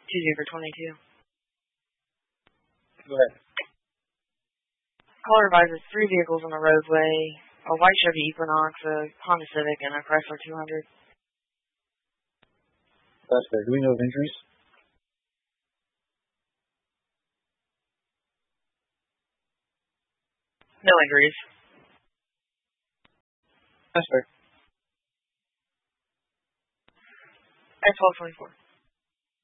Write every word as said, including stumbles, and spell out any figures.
two zero twenty-two. Go ahead. Caller advises three vehicles on the roadway, a white Chevy Equinox, a Honda Civic, and a Chrysler two hundred. Suspect, do we know of injuries? No injuries. Suspect. At twelve twenty-four.